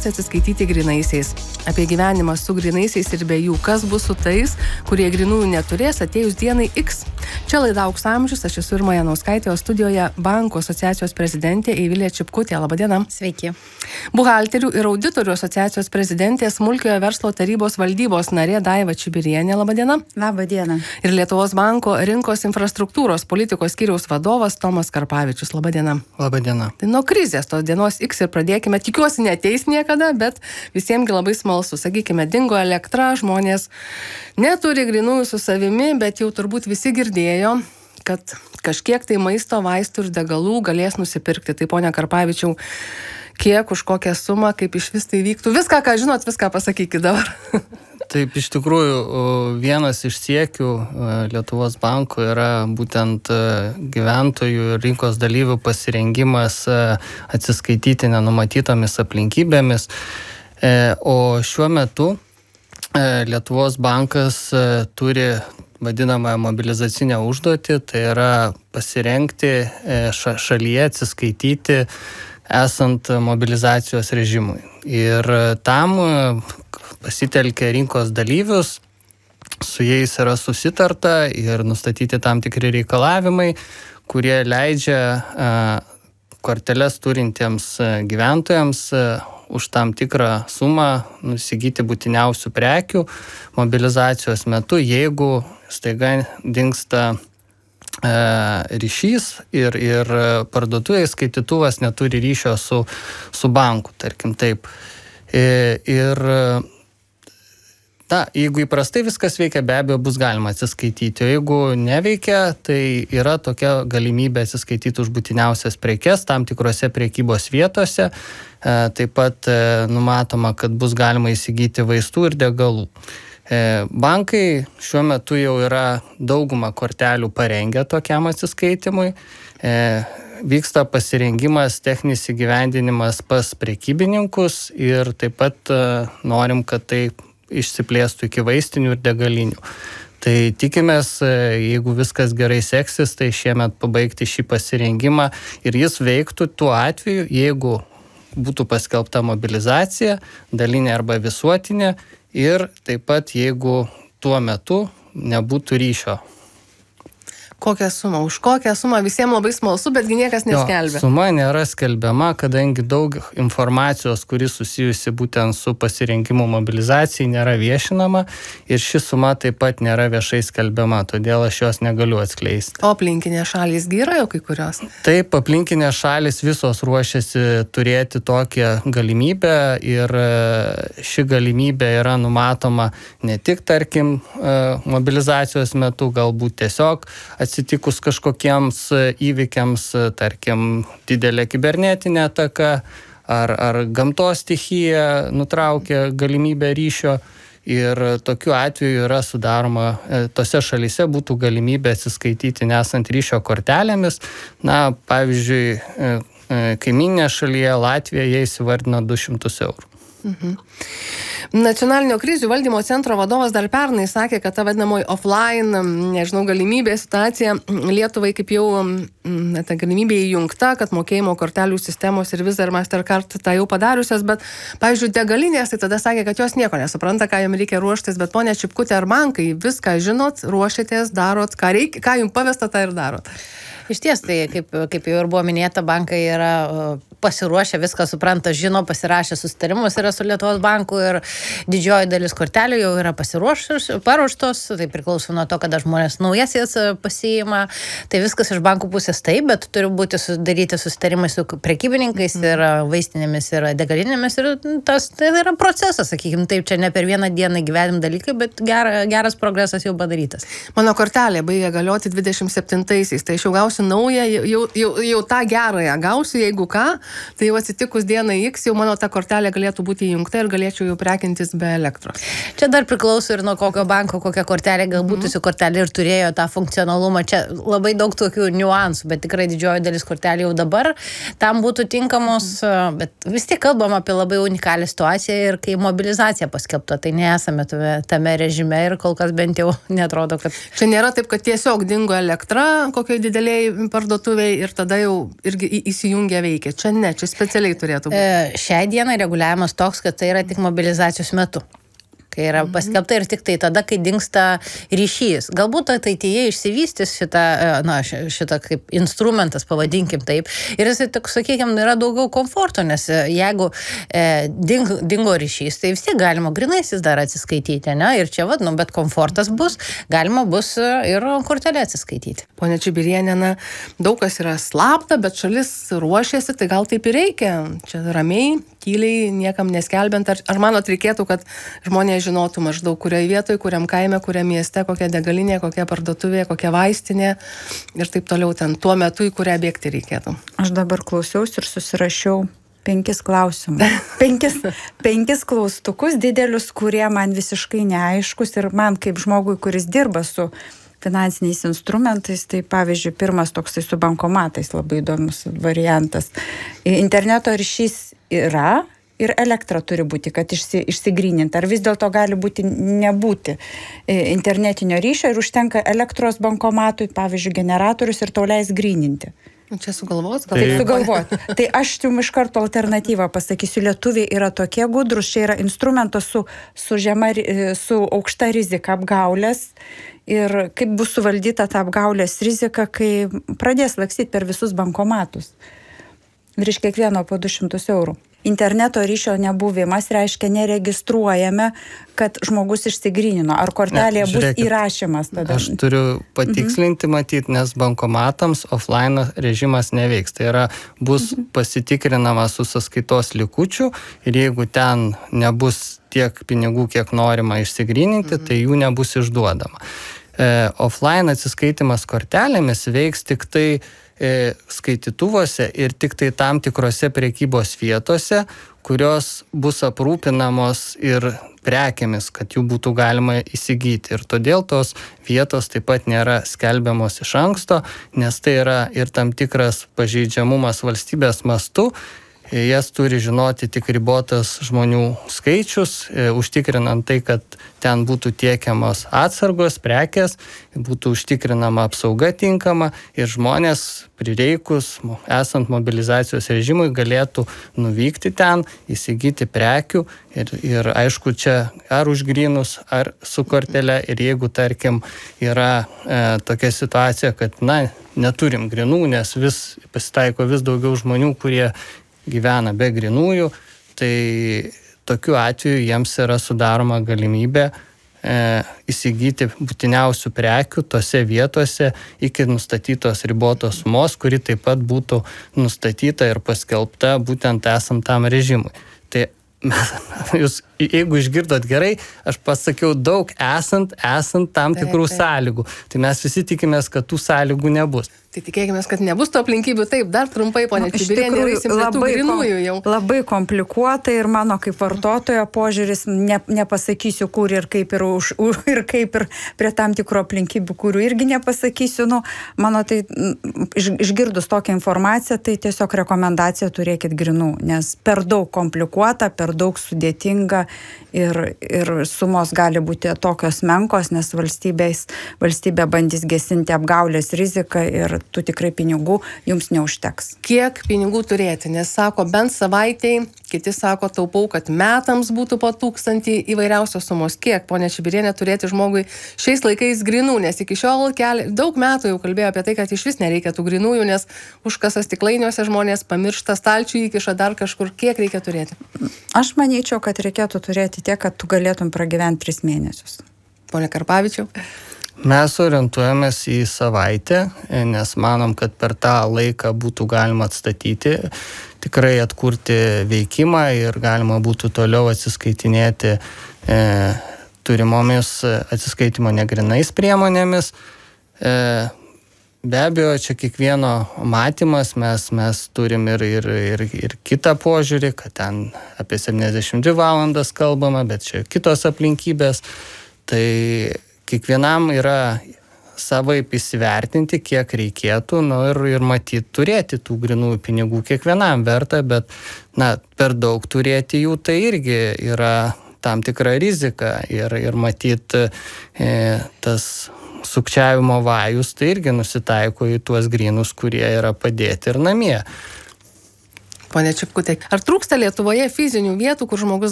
drąsiai atsiskaityti grynaisiais. Apie gyvenimą su grynaisiais ir be jų, kas bus su tais, kurie grynųjų neturės atėjus dienai X. Čia laida Aukso amžius, aš esu Irma Janauskaitė, o studijoje Bankų asociacijos prezidentė Eivilė Čipkutė. Labadiena. Sveiki. Buhalterių ir auditorių asociacijos prezidentė, Smulkiojo verslo tarybos valdybos narė Daiva Čibirienė. Labadiena. Labadiena. Ir Lietuvos banko rinkos infrastruktūros politikos skyriaus vadovas Tomas Karpavičius. Labadiena. Labadiena. Tai nuo krizės tos dienos X ir pradėkime. Tikiuosi neateis niekada, bet visiems labai smalsu. Sakykime, dingo elektra, žmonės neturi grynųjų su savimi, bet jau turbūt visi girdėjo, kad kažkiek tai maisto, vaistų ir degalų galės nusipirkti. Tai ponia Karpavičiau, kiek, už kokią sumą, kaip iš vis tai vyktų? Viską, ką žinot, viską pasakykit dabar. Taip, iš tikrųjų, vienas iš siekių Lietuvos banko yra būtent gyventojų ir rinkos dalyvių pasirengimas atsiskaityti nenumatytomis aplinkybėmis. O šiuo metu Lietuvos bankas turi vadinamąją mobilizacinę užduotį, tai yra pasirengti šalyje atsiskaityti esant mobilizacijos režimui. Ir tam pasitelkia rinkos dalyvius, su jais yra susitarta ir nustatyti tam tikri reikalavimai, kurie leidžia korteles turintiems gyventojams už tam tikrą sumą nusigyti būtiniausių prekių mobilizacijos metu, jeigu staiga dingsta ryšys ir parduotuvės skaitytuvas neturi ryšio su banku, tarkim taip. Ir jeigu įprastai viskas veikia, be abejo bus galima atsiskaityti, o jeigu neveikia, tai yra tokia galimybė atsiskaityti už būtiniausias prekes tam tikrose prekybos vietose. Taip pat numatoma, kad bus galima įsigyti vaistų ir degalų. Bankai šiuo metu jau yra daugumą kortelių parengę tokiam atsiskaitimui. Vyksta pasirengimas, techninis įgyvendinimas pas prekybininkus ir taip pat norim, kad tai išsiplėstų iki vaistinių ir degalinių. Tai tikimės, jeigu viskas gerai seksis, tai šiemet pabaigti šį pasirengimą ir jis veiktų tuo atveju, jeigu būtų paskelbta mobilizacija, dalinė arba visuotinė ir taip pat jeigu tuo metu nebūtų ryšio. Kokią sumą? Už kokią sumą? Visiems labai smalsu, betgi niekas neskelbia. Suma nėra skelbiama, kadangi daug informacijos, kuri susijusi būtent su pasirinkimu mobilizacijai, nėra viešinama ir ši suma taip pat nėra viešai skelbiama, todėl aš jos negaliu atskleisti. O aplinkinės šalys yra jau kai kurios? Taip, aplinkinės šalys visos ruošiasi turėti tokią galimybę ir ši galimybė yra numatoma ne tik, tarkim, mobilizacijos metu, galbūt tiesiog atsitikus kažkokiems įvykiams, tarkim, didelė kibernetinė ataka ar gamtos stichija nutraukia galimybę ryšio ir tokiu atveju yra sudaroma, tose šalyse būtų galimybė atsiskaityti nesant ryšio kortelėmis. Pavyzdžiui, kaimyninė šalyje Latvija jie įsivardino 200 eurų. Nacionalinio krizių valdymo centro vadovas dar pernai sakė, kad ta vadinamoji offline, galimybė situacija Lietuvai kaip jau ta galimybė įjungta, kad mokėjimo kortelių sistemos ir Visa ir Mastercard tą jau padariusios, bet, pavyzdžiui, degalinės, tai tada sakė, kad jos nieko nesupranta, ką jums reikia ruoštis, bet ponia Čipkutė, ar bankai viską žinot, ruošiatės, darot, ką jums pavesta, tą ir darot? Iš ties, tai kaip jau ir buvo minėta, bankai yra pasiruošę, viską supranta, žino, pasirašę susitarimus yra su Lietuvos banku ir didžioji dalis kortelių jau yra paruoštos, tai priklauso nuo to, kada žmonės naujas jas pasiima, tai viskas iš bankų pusės taip, bet turi būti sudaryti susitarimai su prekybininkais ir vaistinėmis ir degalinėmis ir tai yra procesas, sakykime, taip, čia ne per vieną dieną gyvenim dalykai, bet geras progresas jau padarytas. Mano kortelė baigia galioti 27-aisiais, tai aš jau gausiu naują, jau tą gerąją gausiu, jeigu ką, tai jau atsitikus dienai X, jau mano ta kortelė galėtų būti įjungta ir galėčiau jau prekintis be elektros. Čia dar priklauso ir nuo kokio banko, kokia kortelė, galbūt jūsų kortelė ir turėjo tą funkcionalumą. Čia labai daug tokių niuansų, bet tikrai didžioji dalis kortelė jau dabar tam būtų tinkamos, bet vis tiek kalbam apie labai unikalią situaciją ir kai mobilizacija paskelbta, tai nesame tame režime ir kol kas bent jau netrodo, kad... Čia nėra taip, kad tiesiog dingo elektra kokioj didelėj kokioj parduotuvėj ir tada jau irgi įsijungia veikia. Čia ne, čia specialiai turėtų būti. Šiai dienai reguliavimas toks, kad tai yra tik mobilizacijos metu. Kai yra paskelbta ir tik tai tada, kai dingsta ryšys. Galbūt ateityje išsivystys šitą kaip instrumentas, pavadinkim taip. Ir jis, sakykime, yra daugiau komforto, nes jeigu dingo ryšys, tai vis tiek galima grynaisiais dar atsiskaityti, ne? Ir čia, bet komfortas bus, galima bus ir kortelė atsiskaityti. Pone Čibirienė, daug kas yra slapta, bet šalis ruošiasi, tai gal taip ir reikia. Čia ramiai, tyliai, niekam neskelbiant. Ar manot reikėtų, kad žmonės žinotų maždaug, kurioje vietoje, kuriam kaime, kuriam mieste, kokia degalinė, kokia parduotuvė, kokia vaistinė ir taip toliau ten tuo metu, į kurią bėgti reikėtų. Aš dabar klausiausi ir susirašiau 5 klausimus. 5 klaustukus didelius, kurie man visiškai neaiškus ir man kaip žmogui, kuris dirba su finansiniais instrumentais, tai pavyzdžiui, pirmas toksai su bankomatais labai įdomus variantas. Interneto ryšys yra ir elektra turi būti, kad išsigryninti. Ar vis dėlto gali būti nebūti internetinio ryšio ir užtenka elektros bankomatui, pavyzdžiui, generatorius ir tau leis gryninti. Čia sugalvot? Taip, sugalvot. Tai aš jums iš karto alternatyvą pasakysiu. Lietuviai yra tokie gudrus, čia yra instrumentas su aukšta rizika apgaulės. Ir kaip bus suvaldyta ta apgaulės rizika, kai pradės lakstyti per visus bankomatus. Ir iš kiekvieno po 200 eurų. Interneto ryšio nebuvimas reiškia neregistruojame, kad žmogus išsigrynino. Ar kortelėje bus įrašymas tada? Aš turiu patikslinti, matyti, nes bankomatams offline režimas neveiks. Tai yra, bus pasitikrinama su sąskaitos likučiu ir jeigu ten nebus tiek pinigų, kiek norima išsigryninti, tai jų nebus išduodama. Offline atsiskaitimas kortelėmis veiks tik tai skaitytuvuose ir tik tai tam tikrose prekybos vietose, kurios bus aprūpinamos ir prekėmis, kad jų būtų galima įsigyti. Ir todėl tos vietos taip pat nėra skelbiamos iš anksto, nes tai yra ir tam tikras pažeidžiamumas valstybės mastu. Jas turi žinoti tik ribotas žmonių skaičius, užtikrinant tai, kad ten būtų tiekiamos atsargos, prekės, būtų užtikrinama apsauga tinkama ir žmonės prireikus, esant mobilizacijos režimui, galėtų nuvykti ten, įsigyti prekių ir aišku, čia ar už grynus, ar su kortele. Ir jeigu, tarkim, yra tokia situacija, kad, neturim grynų, nes vis pasitaiko vis daugiau žmonių, kurie gyvena be grynųjų, tai tokiu atveju jiems yra sudaroma galimybė įsigyti būtiniausių prekių tose vietose iki nustatytos ribotos sumos, kuri taip pat būtų nustatyta ir paskelbta būtent esant tam režimui. Tai jūs, jeigu išgirdot gerai, aš pasakiau daug esant tam tikrų sąlygų. Tai mes visi tikimės, kad tų sąlygų nebus. Tai tikėkime, kad nebus to aplinkybių. Taip, dar trumpai, ponė Čibirienė, labai komplikuota ir mano kaip vartotojo požiūris, nepasakysiu kur ir kaip ir prie tam tikro aplinkybių, kurių irgi nepasakysiu. Mano tai, išgirdus tokią informaciją, tai tiesiog rekomendacija turėkit grynų, nes per daug komplikuota, per daug sudėtinga ir sumos gali būti tokios menkos, nes valstybė bandys gesinti apgaulės riziką ir tų tikrai pinigų jums neužteks. Kiek pinigų turėti? Nes sako, bent savaitėj, kiti sako, taupau, kad metams būtų po 1000 įvairiausios sumos. Kiek, ponė Čibirienė, turėti žmogui šiais laikais grynų? Nes iki šiol daug metų jau kalbėjo apie tai, kad iš vis nereikia tų grynųjų, nes užkasa stiklainiuose žmonės pamiršta stalčių, įkiša dar kažkur. Kiek reikia turėti? Aš manyčiau, kad reikėtų turėti tiek, kad tu galėtum pragyventi 3 mėnesius. Pone Karpavičiau? Mes orientuojamės į savaitę, nes manom, kad per tą laiką būtų galima atstatyti, tikrai atkurti veikimą ir galima būtų toliau atsiskaitinėti turimomis atsiskaitimo negrinais priemonėmis. Be abejo, čia kiekvieno matymas, mes turim ir kitą požiūrį, kad ten apie 72 valandas kalbama, bet čia kitos aplinkybės. Tai kiekvienam yra savaip įsivertinti, kiek reikėtų, ir matyti turėti tų grynųjų pinigų kiekvienam verta, bet per daug turėti jų tai irgi yra tam tikra rizika ir matyti tas sukčiavimo vajus, tai irgi nusitaiko į tuos grynus, kurie yra padėti ir namie. Pone Čipkutė, ar trūksta Lietuvoje fizinių vietų, kur žmogus